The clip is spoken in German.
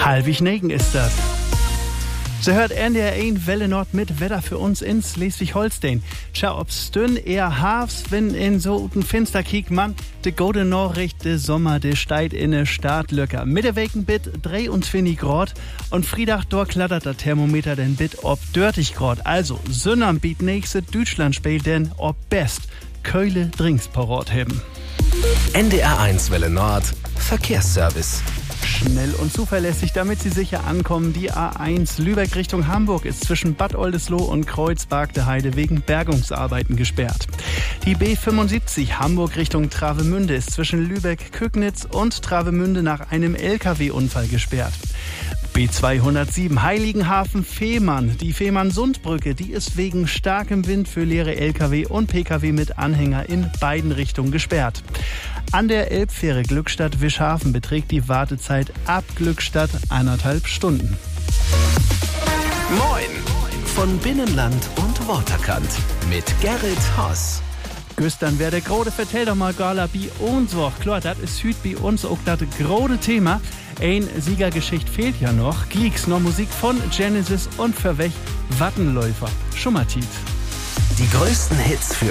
Halbig Negen ist das. So hört NDR 1 Welle Nord mit Wetter für uns in Schleswig-Holstein. Tja, ob's dünn eher Hafs, wenn in so ein Finster kiek man, de gute Nachricht, de Sommer, de steigt in ne Startlöcker. Mittewegen bit 23 Grad und Friedach dort klattert der Thermometer den bit ob 30 Grad. Also, Sünnern biet nächste Deutschland spielt denn ob best. Keule Drinks parat haben. NDR 1 Welle Nord Verkehrsservice. Schnell und zuverlässig, damit Sie sicher ankommen. Die A1 Lübeck Richtung Hamburg ist zwischen Bad Oldesloe und Kreuzberg-de-Heide wegen Bergungsarbeiten gesperrt. Die B75 Hamburg Richtung Travemünde ist zwischen Lübeck-Kügnitz und Travemünde nach einem LKW-Unfall gesperrt. B207 Heiligenhafen-Fehmarn. Die Fehmarn-Sundbrücke, die ist wegen starkem Wind für leere LKW und PKW mit Anhänger in beiden Richtungen gesperrt. An der Elbfähre Glückstadt-Wischhafen beträgt die Wartezeit ab Glückstadt 1,5 Stunden. Moin von Binnenland und Waterkant mit Gerrit Haas. Gestern wer der Grode vertellt doch mal Gala bei uns war. Klar, das ist heute bei uns auch das grode Thema. Ein Siegergeschichte fehlt ja noch. Gleeks noch Musik von Genesis und für welch Wattenläufer. Schummertiet. Die größten Hits für